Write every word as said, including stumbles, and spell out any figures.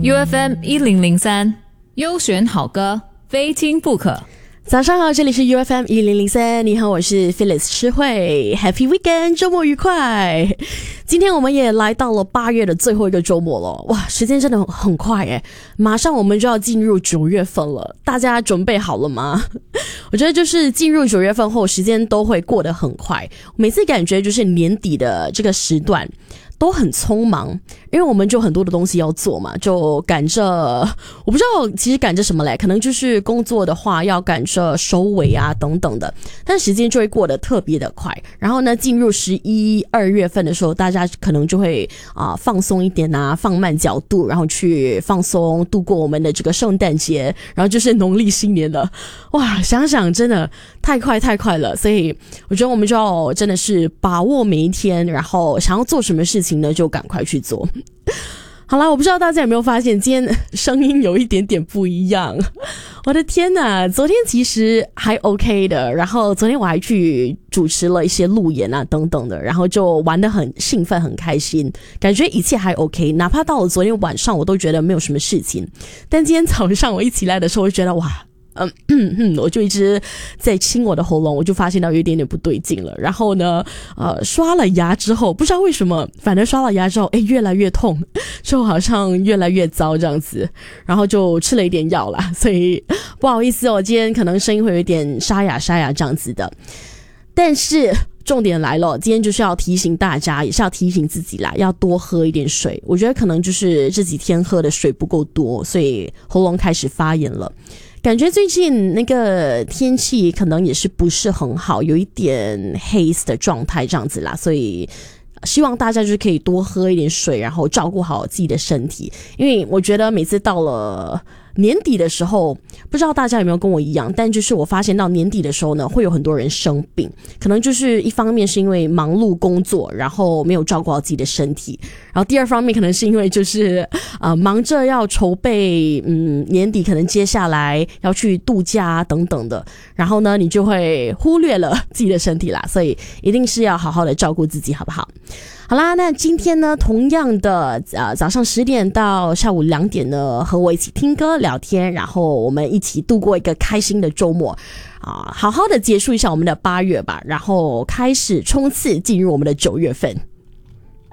U F M 一零零三，优选好歌，非听不可。 早上好，这里是 U F M 一零零三，你好，我是 Phyllis 诗慧 ，Happy Weekend， 周末愉快。今天我们也来到了八月的最后一个周末了，哇，时间真的很快耶，马上我们就要进入九月份了，大家准备好了吗？我觉得就是进入九月份后，时间都会过得很快，每次感觉就是年底的这个时段都很匆忙，因为我们就很多的东西要做嘛，就赶着，我不知道其实赶着什么嘞，可能就是工作的话要赶着收尾啊等等的，但时间就会过得特别的快。然后呢，进入十一二月份的时候，大家可能就会啊、呃、放松一点啊，放慢角度，然后去放松度过我们的这个圣诞节，然后就是农历新年了。哇，想想真的太快太快了，所以我觉得我们就要真的是把握每一天，然后想要做什么事情呢，就赶快去做。好啦，我不知道大家有没有发现今天声音有一点点不一样，我的天哪，昨天其实还 OK 的，然后昨天我还去主持了一些路演啊等等的，然后就玩得很兴奋很开心，感觉一切还 OK， 哪怕到了昨天晚上我都觉得没有什么事情，但今天早上我一起来的时候我就觉得哇嗯嗯，我就一直在清我的喉咙，我就发现到有一点点不对劲了。然后呢，呃，刷了牙之后，不知道为什么，反正刷了牙之后，诶，越来越痛，就好像越来越糟这样子。然后就吃了一点药啦，所以不好意思哦，今天可能声音会有一点沙哑沙哑这样子的。但是重点来了，今天就是要提醒大家，也是要提醒自己啦，要多喝一点水。我觉得可能就是这几天喝的水不够多，所以喉咙开始发炎了。感觉最近那个天气可能也是不是很好，有一点黑的状态这样子啦，所以希望大家就是可以多喝一点水，然后照顾好自己的身体。因为我觉得每次到了年底的时候，不知道大家有没有跟我一样，但就是我发现到年底的时候呢，会有很多人生病，可能就是一方面是因为忙碌工作，然后没有照顾好自己的身体，然后第二方面可能是因为就是呃忙着要筹备嗯年底可能接下来要去度假等等的，然后呢你就会忽略了自己的身体啦，所以一定是要好好的照顾自己，好不好？好啦，那今天呢，同样的，呃，早上十点到下午两点呢，和我一起听歌聊天，然后我们一起度过一个开心的周末，啊、呃，好好的结束一下我们的八月吧，然后开始冲刺进入我们的九月份。